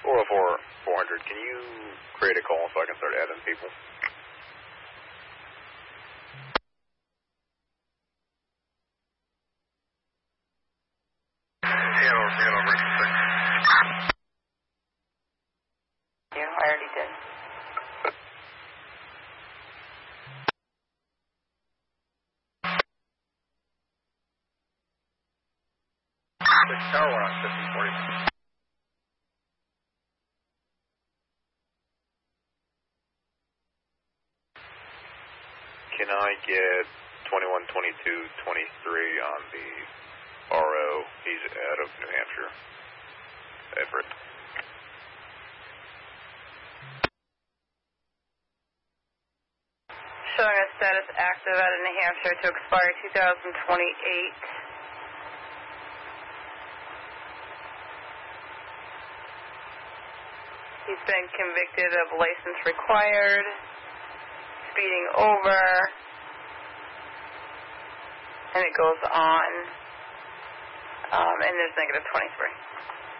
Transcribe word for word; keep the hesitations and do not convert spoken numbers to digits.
four oh four, four hundred, can you create a call so I can start adding people? Seattle, Seattle, Bridge six. Yeah, I already did. Six Tower, we're on fifteen forty. Can I get twenty-one twenty-two twenty-three on the R O? He's out of New Hampshire. Everett. Showing a status active out of New Hampshire to expire two thousand twenty-eight. He's been convicted of license required, speeding over, and it goes on, um, and there's negative twenty-three.